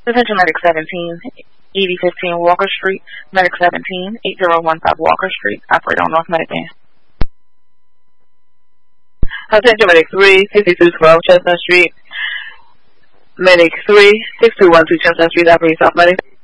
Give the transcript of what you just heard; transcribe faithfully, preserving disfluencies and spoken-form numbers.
Attention Medic seventeen, E D fifteen Walker Street. Medic seventeen, eight zero one five Walker Street. Operator on North Medic Band. Attention Medic three, sixty-two twelve Chestnut Street. Medic three, six two one two Chestnut Street. Operator South Medic.